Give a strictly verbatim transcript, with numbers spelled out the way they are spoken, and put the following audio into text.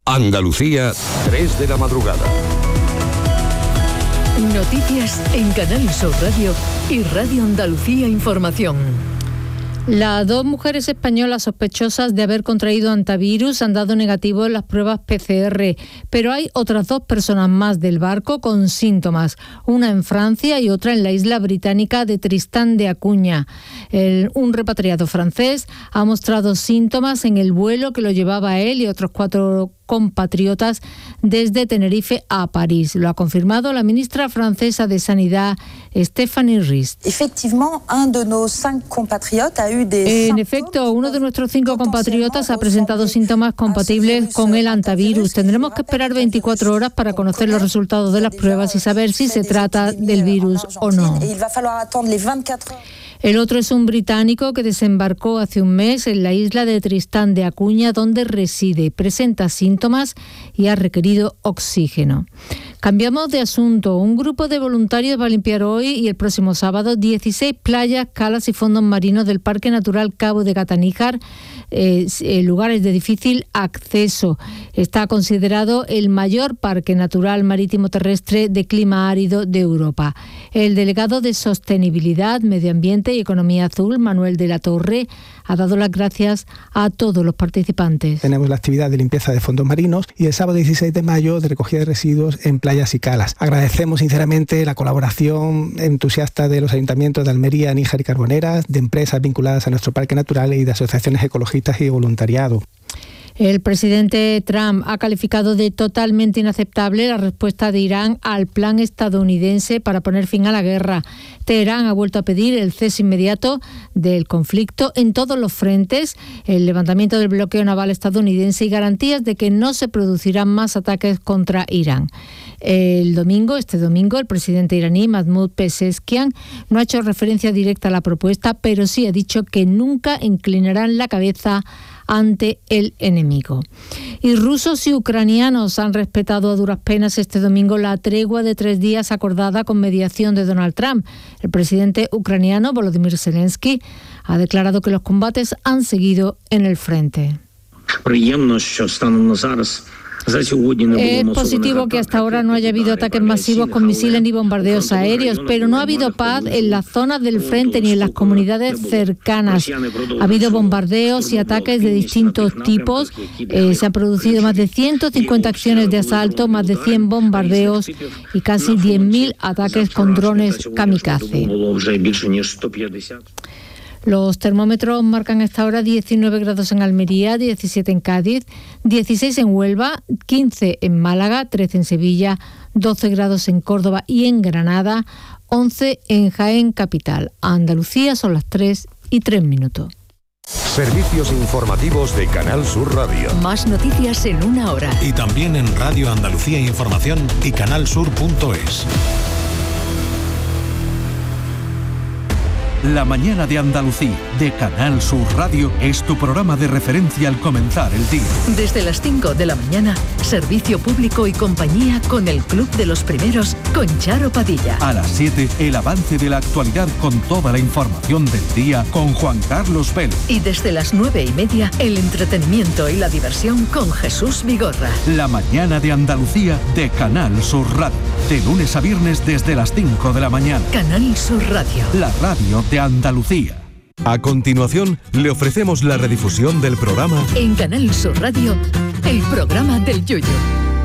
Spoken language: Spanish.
Andalucía, tres de la madrugada. Noticias en Canal Sur Radio y Radio Andalucía Información. Las dos mujeres españolas sospechosas de haber contraído hantavirus han dado negativo en las pruebas P C R, pero hay otras dos personas más del barco con síntomas, una en Francia y otra en la isla británica de Tristán de Acuña. El, un repatriado francés ha mostrado síntomas en el vuelo que lo llevaba a él y otros cuatro compatriotas desde Tenerife a París. Lo ha confirmado la ministra francesa de Sanidad, Stéphanie Rist. En efecto, uno de nuestros cinco compatriotas ha presentado síntomas compatibles con el hantavirus. Tendremos que esperar veinticuatro horas para conocer los resultados de las pruebas y saber si se trata del virus o no. El otro es un británico que desembarcó hace un mes en la isla de Tristán de Acuña, donde reside. Presenta síntomas y ha requerido oxígeno. Cambiamos de asunto. Un grupo de voluntarios va a limpiar hoy y el próximo sábado dieciséis playas, calas y fondos marinos del Parque Natural Cabo de Gata-Níjar, eh, lugares de difícil acceso. Está considerado el mayor parque natural marítimo terrestre de clima árido de Europa. El delegado de Sostenibilidad, Medio Ambiente y Economía Azul, Manuel de la Torre, ha dado las gracias a todos los participantes. Tenemos la actividad de limpieza de fondos marinos y el sábado dieciséis de mayo de recogida de residuos en playas y calas. Agradecemos sinceramente la colaboración entusiasta de los ayuntamientos de Almería, Níjar y Carboneras, de empresas vinculadas a nuestro parque natural y de asociaciones ecologistas y voluntariado. El presidente Trump ha calificado de totalmente inaceptable la respuesta de Irán al plan estadounidense para poner fin a la guerra. Teherán ha vuelto a pedir el cese inmediato del conflicto en todos los frentes, el levantamiento del bloqueo naval estadounidense y garantías de que no se producirán más ataques contra Irán. El domingo, este domingo, el presidente iraní Mahmoud Pezeshkian no ha hecho referencia directa a la propuesta, pero sí ha dicho que nunca inclinarán la cabeza ante el enemigo. Y rusos y ucranianos han respetado a duras penas este domingo la tregua de tres días acordada con mediación de Donald Trump. El presidente ucraniano Volodymyr Zelensky ha declarado que los combates han seguido en el frente. Es positivo que hasta ahora no haya habido ataques masivos con misiles ni bombardeos aéreos, pero no ha habido paz en las zonas del frente ni en las comunidades cercanas. Ha habido bombardeos y ataques de distintos tipos. Eh, se han producido más de ciento cincuenta acciones de asalto, más de cien bombardeos y casi diez mil ataques con drones kamikaze. Los termómetros marcan hasta ahora diecinueve grados en Almería, diecisiete en Cádiz, dieciséis en Huelva, quince en Málaga, trece en Sevilla, doce grados en Córdoba y en Granada, once en Jaén capital. Andalucía son las tres y tres minutos. Servicios informativos de Canal Sur Radio. Más noticias en una hora. Y también en Radio Andalucía Información y canalsur punto es. La mañana de Andalucía, de Canal Sur Radio, es tu programa de referencia al comenzar el día. Desde las cinco de la mañana, servicio público y compañía con el Club de los Primeros, con Charo Padilla. A las siete, el avance de la actualidad con toda la información del día con Juan Carlos Vélez. Y desde las nueve y media, el entretenimiento y la diversión con Jesús Vigorra. La mañana de Andalucía, de Canal Sur Radio. De lunes a viernes desde las cinco de la mañana. Canal Sur Radio. La radio de Andalucía. A continuación, le ofrecemos la redifusión del programa en Canal Sur Radio, el programa del Yoyo.